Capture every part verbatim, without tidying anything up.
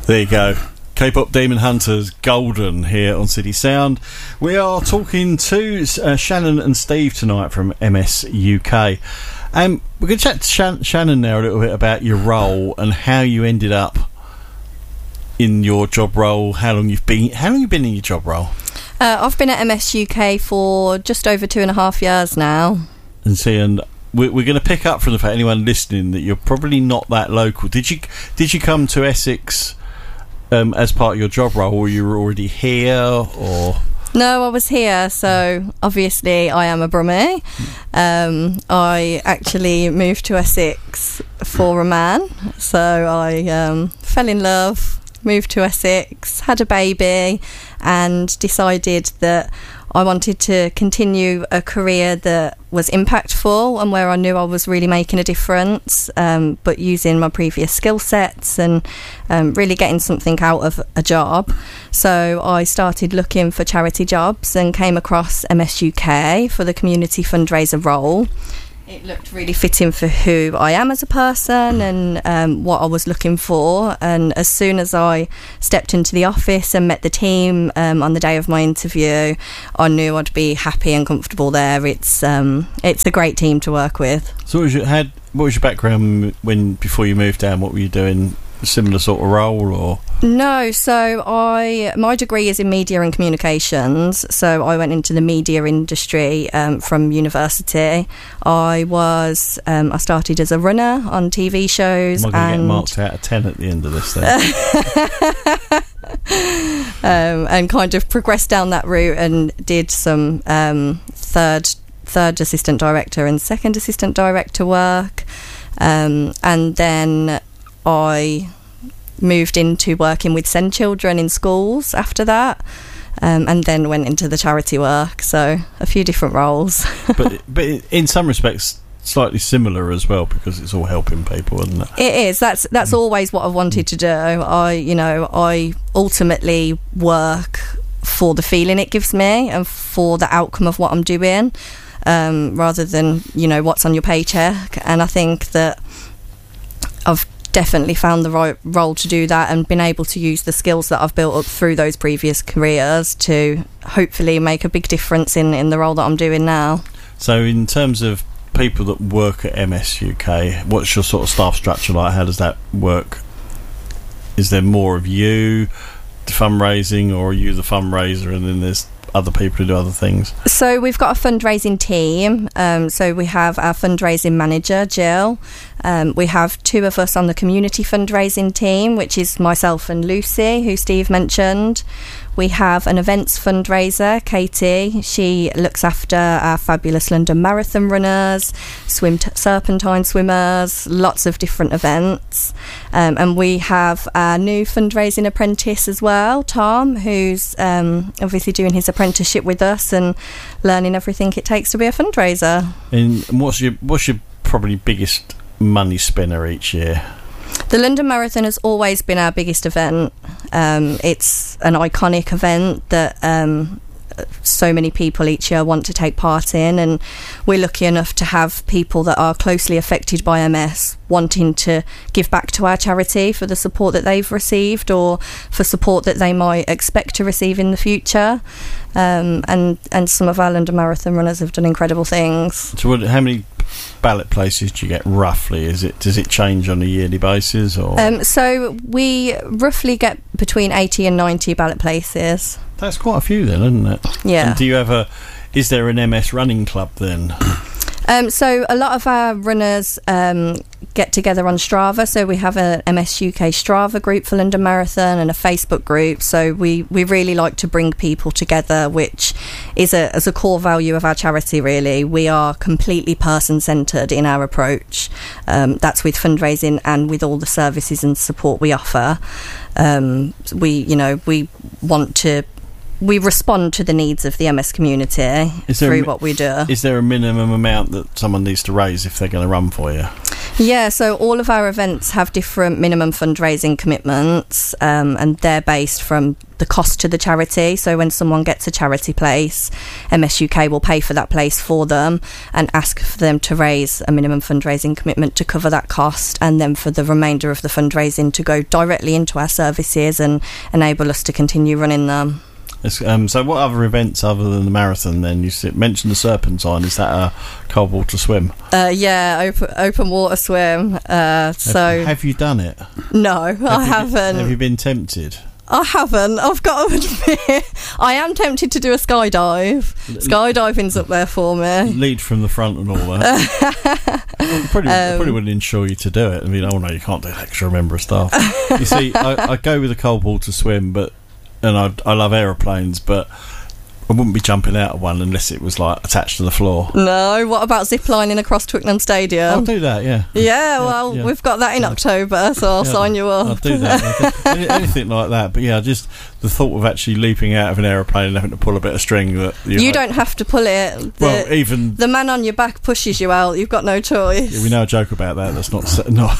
There you go. K-pop Demon Hunters, Golden, here on City Sound. We are talking to uh, Shannon and Steve tonight from M S U K. Um, we're going to chat to Shan- Shannon now a little bit about your role and how you ended up in your job role. How long you've been? How long you been in your job role? Uh, I've been at M S U K for just over two and a half years now. And see, and we're, we're going to pick up from the fact, anyone listening, that you're probably not that local. Did you did you come to Essex um, as part of your job role, or you were already here, or? No, I was here, so obviously I am a Brummie. Um, I actually moved to Essex for a man, so I um, fell in love, moved to Essex, had a baby, and decided that I wanted to continue a career that was impactful and where I knew I was really making a difference, um, but using my previous skill sets and um, really getting something out of a job. So I started looking for charity jobs and came across M S U K for the community fundraiser role. It looked really fitting for who I am as a person and um, what I was looking for. And as soon as I stepped into the office and met the team um, on the day of my interview, I knew I'd be happy and comfortable there. It's um, it's a great team to work with. So, what was your, had, what was your background when before you moved down? What were you doing? A similar sort of role, or? No, so I my degree is in media and communications, so I went into the media industry um, from university. I was um, I started as a runner on T V shows. Am I going to and get marked out of ten at the end of this thing? um, and kind of progressed down that route and did some um, third third assistant director and second assistant director work, um, and then I moved into working with SEND children in schools after that, um, and then went into the charity work. So a few different roles. but but in some respects slightly similar as well, because it's all helping people, isn't it? It is. That's that's mm. always what I've wanted to do. I you know I ultimately work for the feeling it gives me and for the outcome of what I'm doing, um, rather than you know what's on your paycheck. And I think that I've definitely found the right role to do that and been able to use the skills that I've built up through those previous careers to hopefully make a big difference in, in the role that I'm doing now. So in terms of people that work at M S U K, what's your sort of staff structure like? How does that work? Is there more of you fundraising, or are you the fundraiser and then there's other people who do other things? So we've got a fundraising team. Um, so we have our fundraising manager, Jill. Um, we have two of us on the community fundraising team, which is myself and Lucy, who Steve mentioned. We have an events fundraiser, Katie. She looks after our fabulous London Marathon runners, swim t- serpentine swimmers, lots of different events. Um, and we have our new fundraising apprentice as well, Tom, who's um, obviously doing his apprenticeship with us and learning everything it takes to be a fundraiser. And what's your what's your probably biggest money spinner each year? The London Marathon has always been our biggest event. Um, it's an iconic event that um, so many people each year want to take part in, and we're lucky enough to have people that are closely affected by M S wanting to give back to our charity for the support that they've received or for support that they might expect to receive in the future. Um, and, and some of our London Marathon runners have done incredible things. So what, how many ballot places do you get roughly? Is it does it change on a yearly basis, or? Um, so we roughly get between eighty and ninety ballot places. That's quite a few then, isn't it? Yeah. And do you have a? Is there an M S running club then? Um, so a lot of our runners um, get together on Strava. So we have a M S U K Strava group for London Marathon and a Facebook group. So we, we really like to bring people together, which is a, is a core value of our charity, really. We are completely person-centred in our approach. Um, that's with fundraising and with all the services and support we offer. Um, we, you know, we want to... We respond to the needs of the M S community through a, what we do. Is there a minimum amount that someone needs to raise if they're going to run for you? Yeah, so all of our events have different minimum fundraising commitments, um, and they're based from the cost to the charity. So when someone gets a charity place, M S U K will pay for that place for them and ask for them to raise a minimum fundraising commitment to cover that cost, and then for the remainder of the fundraising to go directly into our services and enable us to continue running them. Um, so what other events other than the marathon then? You mentioned the Serpentine. Is that a cold water swim? Uh, yeah, open, open water swim. Uh, so have, have you done it? No, have I you haven't. Been, have you been tempted? I haven't. I've got to admit, I am tempted to do a skydive. Skydiving's up there for me. Lead from the front and all that. probably, um, probably wouldn't insure you to do it. I mean, oh no, you can't do extra member of staff. You see, I, I go with a cold water swim, but and I, I love aeroplanes, but I wouldn't be jumping out of one unless it was like attached to the floor. No, what about zip lining across Twickenham Stadium? I'll do that, yeah. Yeah, yeah well, yeah. We've got that in yeah. October, so I'll yeah, sign you up. I'll do that. Any, anything like that. But yeah, just the thought of actually leaping out of an aeroplane and having to pull a bit of string. That You like, don't have to pull it. The, well, even... The man on your back pushes you out. You've got no choice. Yeah, we know a joke about that. That's not...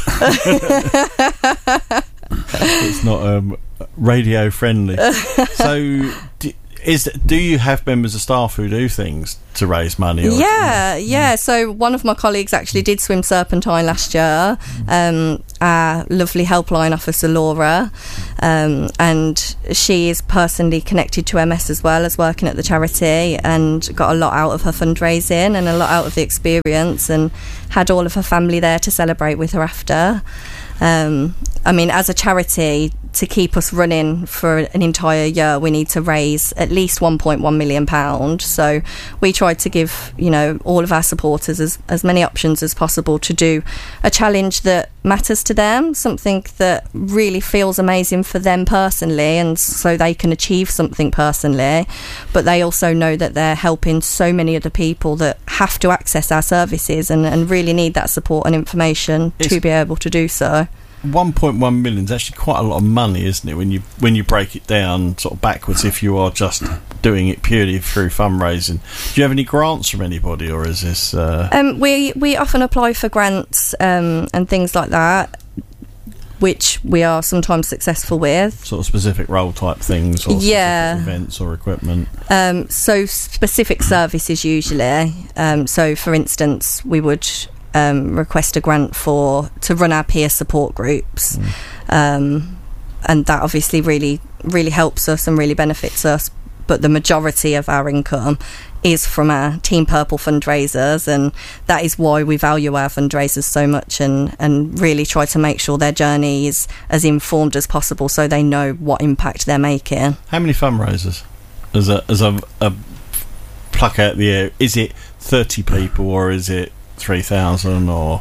not it's not um, radio friendly. So... Do, Is do you have members of staff who do things to raise money? Or yeah, yeah. So one of my colleagues actually did swim Serpentine last year. Um, our lovely helpline officer Laura, um, and she is personally connected to M S as well as working at the charity, and got a lot out of her fundraising and a lot out of the experience, and had all of her family there to celebrate with her after. Um, I mean, as a charity, to keep us running for an entire year, we need to raise at least one point one million pounds. So we tried to give, you know, all of our supporters as, as many options as possible to do a challenge that matters to them, something that really feels amazing for them personally, and so they can achieve something personally, but they also know that they're helping so many other people that have to access our services and, and really need that support and information it's to be able to do so. one point one million is actually quite a lot of money, isn't it, when you when you break it down sort of backwards, if you are just doing it purely through fundraising. Do you have any grants from anybody, or is this uh... um, we we often apply for grants um, and things like that, which we are sometimes successful with. Sort of specific role type things, or yeah. specific events or equipment? Um, so specific services usually. Um, so for instance, we would Um, request a grant for to run our peer support groups, mm. um, and that obviously really really helps us and really benefits us, but the majority of our income is from our Team Purple fundraisers, and that is why we value our fundraisers so much, and, and really try to make sure their journey is as informed as possible so they know what impact they're making. How many fundraisers as a, as a, a pluck out the air? Is it thirty people, or is it three thousand, or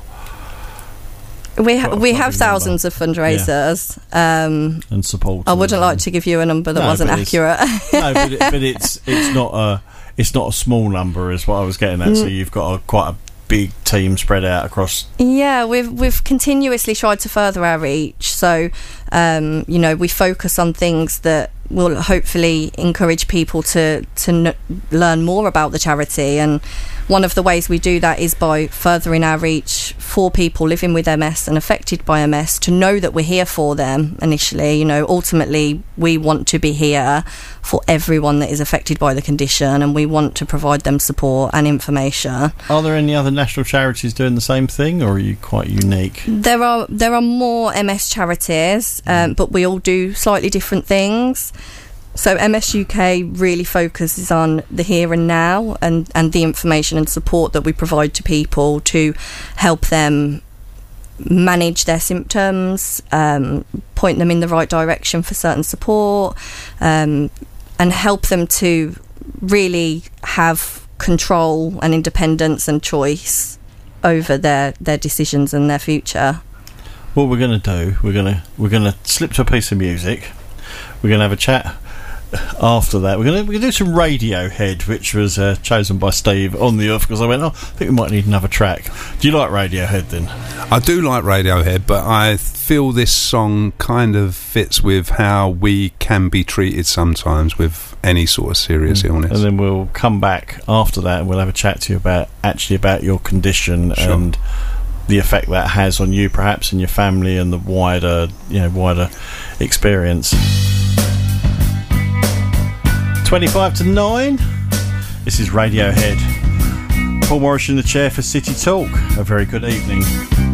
we ha- we have thousands number. of fundraisers, yeah. um, and support. I wouldn't like to give you a number that no, wasn't accurate. no, but, it, but it's it's not a it's not a small number, is what I was getting at. Mm. So you've got a, quite a big team spread out across. Yeah, we've we've continuously tried to further our reach. So um, you know, we focus on things that will hopefully encourage people to to n- learn more about the charity, and one of the ways we do that is by furthering our reach for people living with M S and affected by M S, to know that we're here for them initially. You know, ultimately we want to be here for everyone that is affected by the condition, and we want to provide them support and information. Are there any other national charities doing the same thing, or are you quite unique? There are there are more M S charities, um, but we all do slightly different things. So M S U K really focuses on the here and now, and, and the information and support that we provide to people to help them manage their symptoms, um, point them in the right direction for certain support, um, and help them to really have control and independence and choice over their, their decisions and their future. What we're going to do, we're going to we're going to slip to a piece of music. We're going to have a chat. After that, we're going to we're going to do some Radiohead, which was uh, chosen by Steve on the off, because I went, oh, I think we might need another track. Do you like Radiohead then? I do like Radiohead, but I feel this song kind of fits with how we can be treated sometimes with any sort of serious mm. illness. And then we'll come back after that and we'll have a chat to you about actually about your condition sure. and the effect that has on you, perhaps, and your family, and the wider, you know, wider experience. Twenty-five to nine. This is Radiohead. Paul Morris in the chair for City Talk. A very good evening.